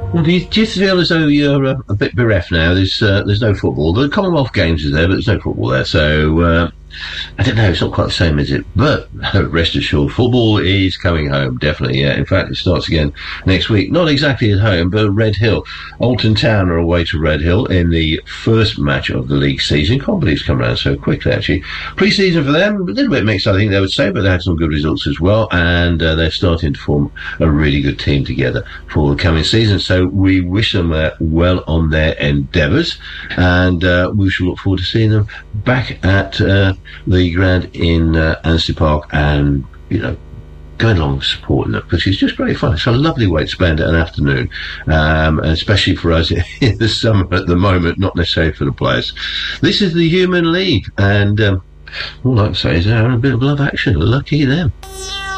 Well, do you feel as though you're a bit bereft now? There's no football. The Commonwealth Games is there, but there's no football there. So I don't know. It's not quite the same, is it? But rest assured, football is coming home. Definitely. Yeah. In fact, it starts again next week. Not exactly at home, but at Red Hill. Alton Town are away to Red Hill in the first match of the league season. Can't believe it's come around so quickly. Actually, pre-season for them a little bit mixed, I think they would say, but they had some good results as well, and they're starting to form a really good team together for the coming season. So we wish them well on their endeavours, and we shall look forward to seeing them back at the ground in Anstey Park, and going along and supporting them, because it's just great fun. It's a lovely way to spend an afternoon, and especially for us in the summer at the moment, not necessarily for the players. This is the Human League, and all I can say is they're having a bit of love action. Lucky them.